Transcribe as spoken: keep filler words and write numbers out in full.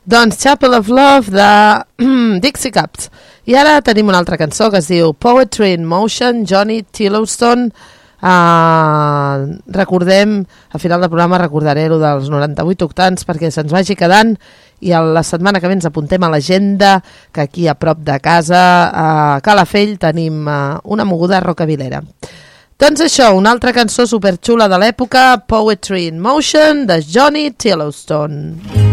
Doncs Chapel of Love de Dixie Cups. I ara tenim una altra cançó que es diu Poetry in Motion, Johnny Yellowstone. Uh, recordem, a final del programa recordaré lo dels noranta-vuit octans perquè se'ns vagi quedant, i a la setmana que ve ens apuntem a l'agenda que aquí a prop de casa a Calafell tenim uh, una moguda rocabilera. Doncs això, una altra cançó superxula de l'època, Poetry in Motion de Johnny Yellowstone.